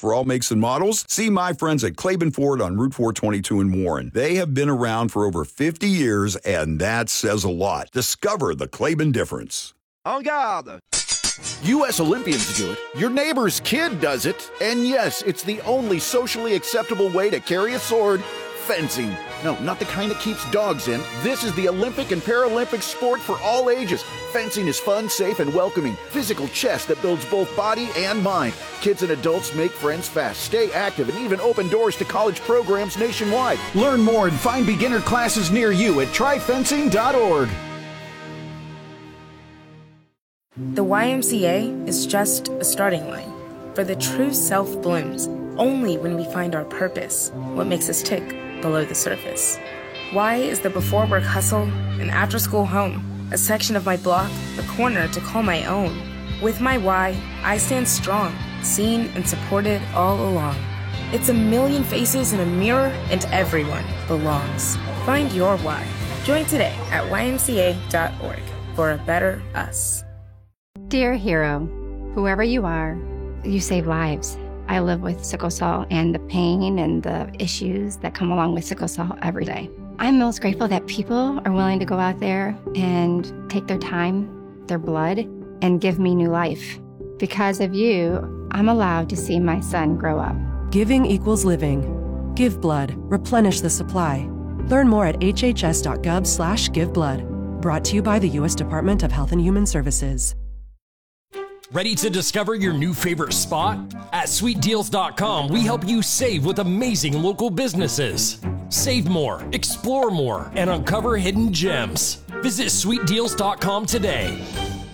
for all makes and models? See my friends at Claiborne Ford on Route 422 in Warren. They have been around for over 50 years, and that says a lot. Discover the Claiborne difference. En garde! U.S. Olympians do it, your neighbor's kid does it, and yes, it's the only socially acceptable way to carry a sword, fencing. No, not the kind that keeps dogs in. This is the Olympic and Paralympic sport for all ages. Fencing is fun, safe, and welcoming. Physical chess that builds both body and mind. Kids and adults make friends fast, stay active, and even open doors to college programs nationwide. Learn more and find beginner classes near you at tryfencing.org. The YMCA is just a starting line, for the true self blooms only when we find our purpose, what makes us tick below the surface. Y is the before work hustle, an after school home, a section of my block, a corner to call my own. With my Y, I stand strong, seen and supported all along. It's a million faces in a mirror, and everyone belongs. Find your Y. Join today at ymca.org for a better us. Dear hero, whoever you are, you save lives. I live with sickle cell and the pain and the issues that come along with sickle cell every day. I'm most grateful that people are willing to go out there and take their time, their blood, and give me new life. Because of you, I'm allowed to see my son grow up. Giving equals living. Give blood. Replenish the supply. Learn more at hhs.gov/giveblood. Brought to you by the U.S. Department of Health and Human Services. Ready to discover your new favorite spot? At sweetdeals.com, we help you save with amazing local businesses. Save more, explore more, and uncover hidden gems. Visit sweetdeals.com today.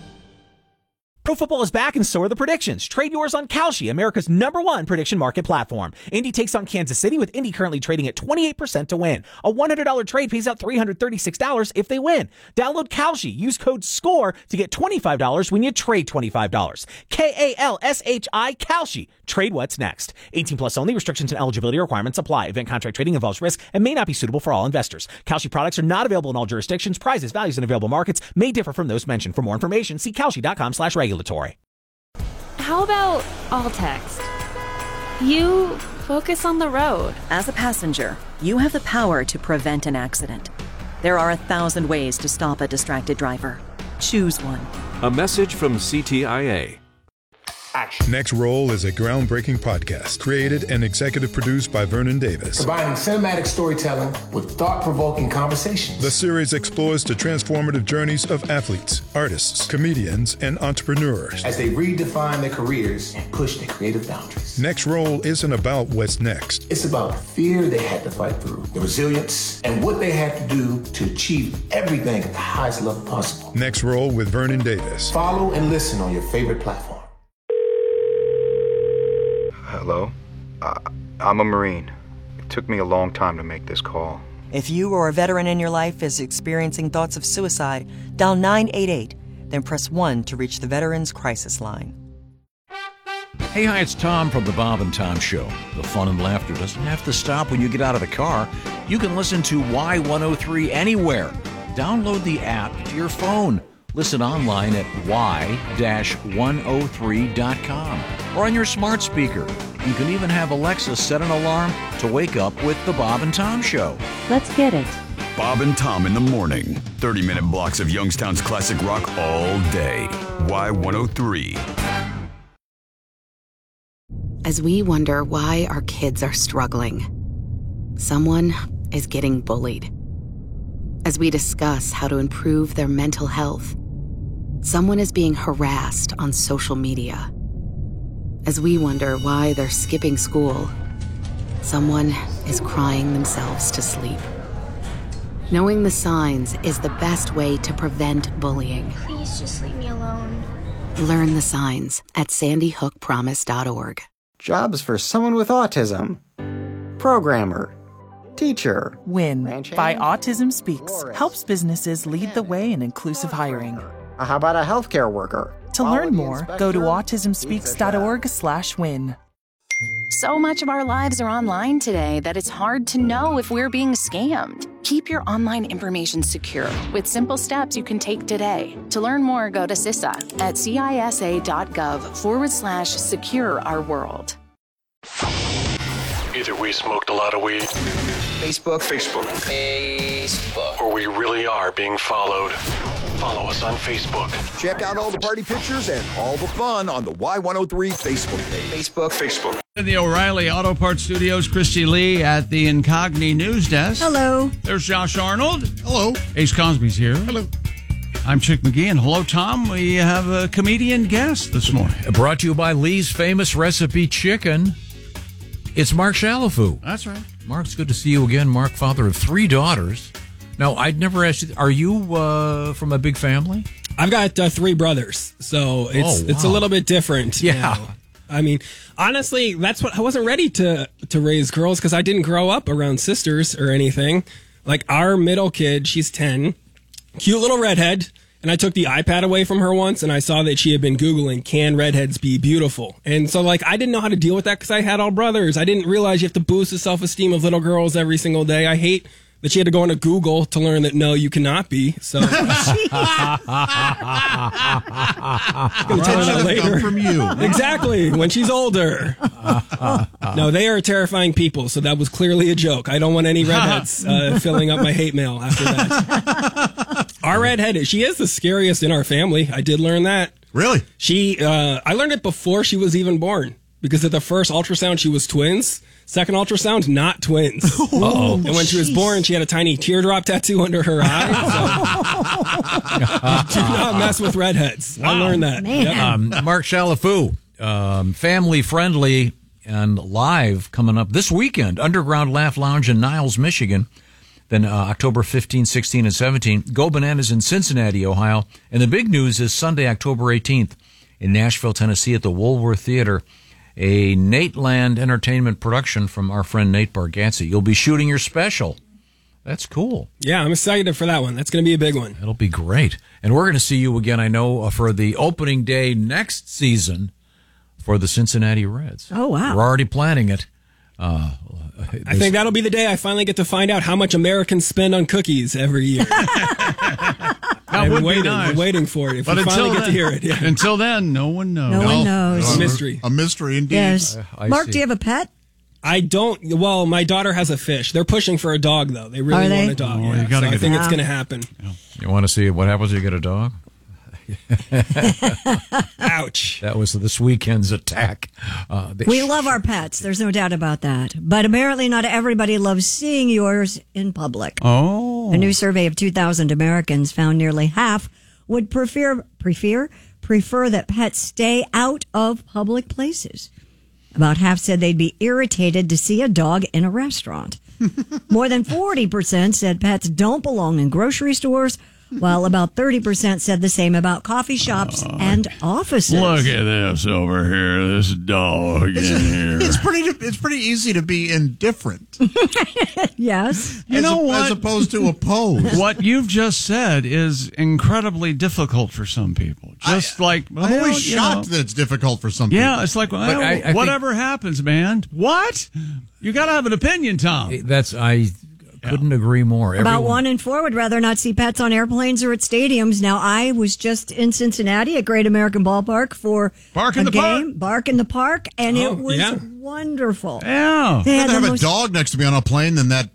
Pro football is back and so are the predictions. Trade yours on Kalshi, America's #1 prediction market platform. Indy takes on Kansas City, with Indy currently trading at 28% to win. A $100 trade pays out $336 if they win. Download Kalshi. Use code SCORE to get $25 when you trade $25. Kalshi, Kalshi. Trade what's next. 18 plus only. Restrictions and eligibility requirements apply. Event contract trading involves risk and may not be suitable for all investors. Kalshi products are not available in all jurisdictions. Prices, values, and available markets may differ from those mentioned. For more information, see kalshi.com/regulatory. How about all text? You focus on the road. As a passenger, you have the power to prevent an accident. There are 1,000 ways to stop a distracted driver. Choose one. A message from CTIA. Action. Next Roll is a groundbreaking podcast created and executive produced by Vernon Davis. Combining cinematic storytelling with thought-provoking conversations. The series explores the transformative journeys of athletes, artists, comedians, and entrepreneurs as they redefine their careers and push their creative boundaries. Next Roll isn't about what's next. It's about the fear they had to fight through, the resilience, and what they had to do to achieve everything at the highest level possible. Next Roll with Vernon Davis. Follow and listen on your favorite platform. Hello? I'm a Marine. It took me a long time to make this call. If you or a veteran in your life is experiencing thoughts of suicide, dial 988, then press 1 to reach the Veterans Crisis Line. Hey, hi, it's Tom from the Bob and Tom Show. The fun and laughter doesn't have to stop when you get out of the car. You can listen to Y103 anywhere. Download the app to your phone. Listen online at y-103.com or on your smart speaker. You can even have Alexa set an alarm to wake up with the Bob and Tom Show. Let's get it. Bob and Tom in the morning. 30-minute blocks of Youngstown's classic rock all day. Y103. As we wonder why our kids are struggling, someone is getting bullied. As we discuss how to improve their mental health, someone is being harassed on social media. As we wonder why they're skipping school, someone is crying themselves to sleep. Knowing the signs is the best way to prevent bullying. Please just leave me alone. Learn the signs at sandyhookpromise.org. Jobs for someone with autism. Programmer. Teacher. WIN by Autism Speaks helps businesses lead the way in inclusive hiring. How about a healthcare worker? To learn more, go to autismspeaks.org/win. So much of our lives are online today that it's hard to know if we're being scammed. Keep your online information secure with simple steps you can take today. To learn more, go to CISA at cisa.gov/secure our world. Either we smoked a lot of weed. Facebook. Or we really are being followed. Follow us on Facebook. Check out all the party pictures and all the fun on the Y103 Facebook page. Facebook. In the O'Reilly Auto Parts Studios, Christy Lee at the Incogni News Desk. Hello. There's Josh Arnold. Hello. Ace Cosby's here. Hello. I'm Chick McGee, and hello, Tom. We have a comedian guest this morning. Brought to you by Lee's Famous Recipe Chicken. It's Mark Shalafoo. That's right. Mark, it's good to see you again. Mark, father of 3 daughters. Now, I'd never asked you, are you from a big family? I've got 3 brothers, so it's a little bit different. Yeah. You know? I mean, honestly, that's what I wasn't ready to raise girls because I didn't grow up around sisters or anything. Like our middle kid, she's 10, cute little redhead. And I took the iPad away from her once, and I saw that she had been Googling, can redheads be beautiful? And so, I didn't know how to deal with that because I had all brothers. I didn't realize you have to boost the self-esteem of little girls every single day. I hate that she had to go into Google to learn that, no, you cannot be. So, I'm going to tell her that later. From you. Exactly, when she's older. No, they are terrifying people, so that was clearly a joke. I don't want any redheads filling up my hate mail after that. Our redhead, she is the scariest in our family. I did learn that. Really? I learned it before she was even born because at the first ultrasound she was twins. Second ultrasound, not twins. Uh-oh. And when she was born, she had a tiny teardrop tattoo under her eye. So do not mess with redheads. Wow. I learned that. Yep. Mark Shalafoo, family friendly and live coming up this weekend. Underground Laugh Lounge in Niles, Michigan. Then October 15, 16, and 17. Go Bananas in Cincinnati, Ohio. And the big news is Sunday, October 18th in Nashville, Tennessee at the Woolworth Theater. A Nate Land Entertainment production from our friend Nate Bargatze. You'll be shooting your special. That's cool. Yeah, I'm excited for that one. That's going to be a big one. It'll be great. And we're going to see you again, I know, for the opening day next season for the Cincinnati Reds. Oh, wow. We're already planning it. I think that'll be the day I finally get to find out how much Americans spend on cookies every year. I'm waiting for it. If we finally get to hear it. Yeah. Until then, no one knows. No one knows. It's a mystery. A mystery indeed. Yes. Mark, do you have a pet? I don't. Well, my daughter has a fish. They're pushing for a dog, though. They really want a dog. Oh, yeah. you gotta I think it's going to happen. You want to see what happens when you get a dog? Ouch. That was this weekend's attack. We love our pets. There's no doubt about that. But apparently not everybody loves seeing yours in public. Oh. A new survey of 2,000 Americans found nearly half would prefer that pets stay out of public places. About half said they'd be irritated to see a dog in a restaurant. More than 40% said pets don't belong in grocery stores, while about 30% said the same about coffee shops and offices. Look at this over here, this dog in here. It's pretty easy to be indifferent. Yes. You know what? As opposed to oppose. What you've just said is incredibly difficult for some people. I'm always shocked that it's difficult for some people. Yeah, it's like, whatever happens, man. What? You got to have an opinion, Tom. I couldn't agree more. About 1 in 4 would rather not see pets on airplanes or at stadiums. Now, I was just in Cincinnati at Great American Ballpark for Bark in the game. Bark in the Park, and it was wonderful. Yeah. I'd rather have a dog next to me on a plane than that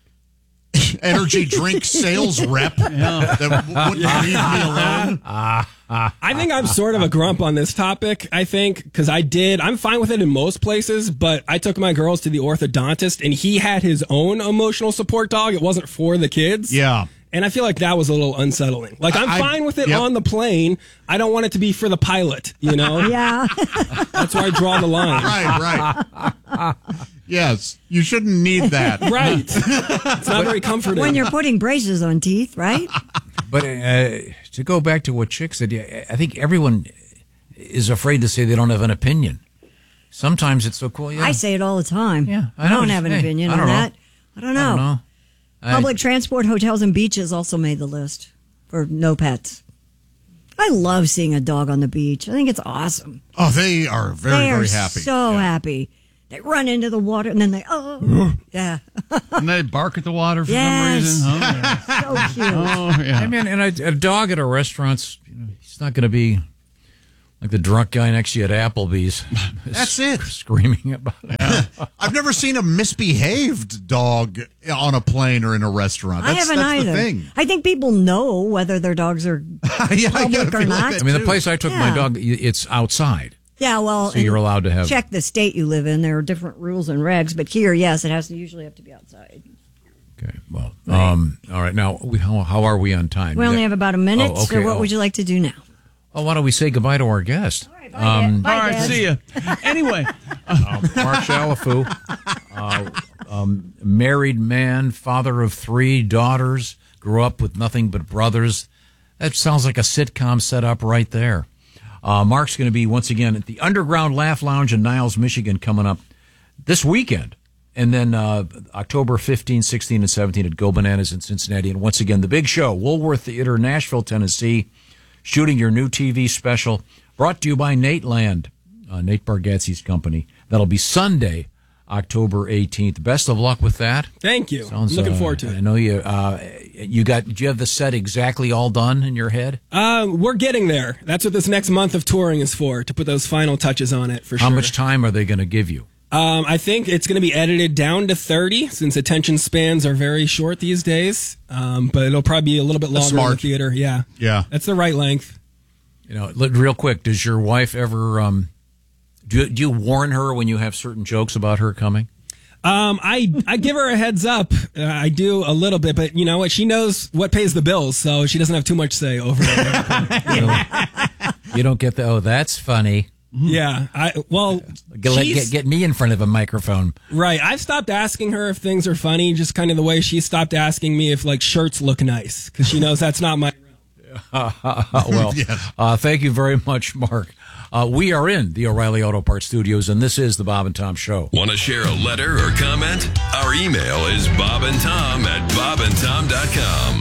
energy drink sales rep that wouldn't leave me alone. I think I'm sort of a grump on this topic, because I'm fine with it in most places, but I took my girls to the orthodontist, and he had his own emotional support dog. It wasn't for the kids. Yeah. And I feel like that was a little unsettling. Like, I'm fine with it on the plane. I don't want it to be for the pilot, you know? Yeah. That's where I draw the line. Right. Yes, you shouldn't need that. Right. It's not very comforting. When you're putting braces on teeth, right? But to go back to what Chick said, I think everyone is afraid to say they don't have an opinion. Sometimes it's so cool. Yeah. I say it all the time. Yeah, I don't have an opinion on that. I don't know. Public transport, hotels, and beaches also made the list for no pets. I love seeing a dog on the beach. I think it's awesome. Oh, they are very happy. So happy. They run into the water and then they, yeah. And they bark at the water for some reason. Oh, yeah. So cute. Oh, yeah. I mean, and a dog at a restaurant's, he's not going to be Like the drunk guy next to you at Applebee's. That's it. Screaming about it. I've never seen a misbehaved dog on a plane or in a restaurant. I haven't either. The thing. I think people know whether their dogs are public or not. I mean, the place I took my dog, it's outside. Yeah, well, so you're allowed to have. Check the state you live in. There are different rules and regs, but here, yes, it has to usually have to be outside. Okay, well, all right. Now, how are we on time? We only have about a minute, so what would you like to do now? Oh, why don't we say goodbye to our guest? All right, bye, all right, see ya. Anyway, Mark Chalafu, married man, father of 3 daughters, grew up with nothing but brothers. That sounds like a sitcom set up right there. Mark's going to be, once again, at the Underground Laugh Lounge in Niles, Michigan, coming up this weekend. And then October 15, 16, and 17 at Go Bananas in Cincinnati. And once again, the big show, Woolworth Theater, Nashville, Tennessee, shooting your new TV special, brought to you by Nate Land, Nate Bargatze's company. That'll be Sunday, October 18th. Best of luck with that. Thank you. Sounds, looking forward to it. I know you. Do you have the set exactly all done in your head? We're getting there. That's what this next month of touring is for, to put those final touches on it. For sure. How much time are they going to give you? I think it's going to be edited down to 30, since attention spans are very short these days. But it'll probably be a little bit longer in the theater. Yeah. That's the right length. You know, real quick, does your wife ever do you warn her when you have certain jokes about her coming? I give her a heads up. I do a little bit, but you know what? She knows what pays the bills, so she doesn't have too much say over it. You don't get the that's funny. Yeah, get me in front of a microphone. Right, I've stopped asking her if things are funny, just kind of the way she stopped asking me if like shirts look nice, because she knows that's not my. Thank you very much, Mark. We are in the O'Reilly Auto Parts Studios, and this is the Bob and Tom Show. Want to share a letter or comment? Our email is bobandtom@bobandtom.com.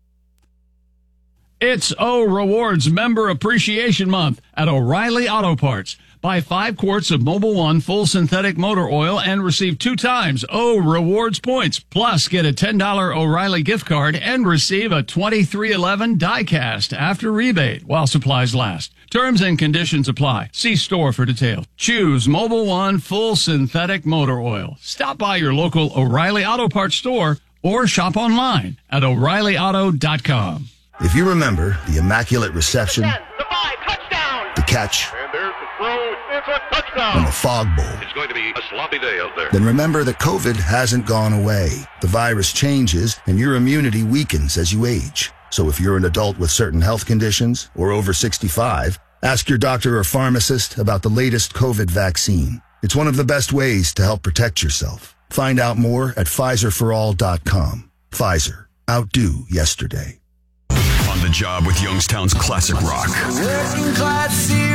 it's O Rewards Member Appreciation Month at O'Reilly Auto Parts. Buy 5 quarts of Mobil 1 full synthetic motor oil and receive 2 times O Rewards points. Plus, get a $10 O'Reilly gift card and receive a 2311 die-cast after rebate while supplies last. Terms and conditions apply. See store for details. Choose Mobil 1 full synthetic motor oil. Stop by your local O'Reilly Auto Parts store or shop online at O'ReillyAuto.com. If you remember the Immaculate Reception, the catch, and the fog bowl, It's going to be a sloppy day out there. then remember that COVID hasn't gone away. The virus changes and your immunity weakens as you age. So if you're an adult with certain health conditions or over 65, ask your doctor or pharmacist about the latest COVID vaccine. It's one of the best ways to help protect yourself. Find out more at PfizerForAll.com. Pfizer. Outdo yesterday. On the job with Youngstown's classic rock. Working class